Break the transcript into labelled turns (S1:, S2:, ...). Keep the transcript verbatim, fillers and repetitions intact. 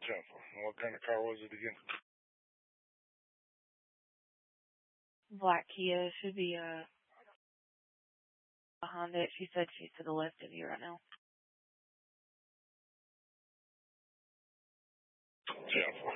S1: ten four. And what kind of car was it again?
S2: Black Kia. Should be a, a Honda. She said she's to the left of you right now.
S1: ten four.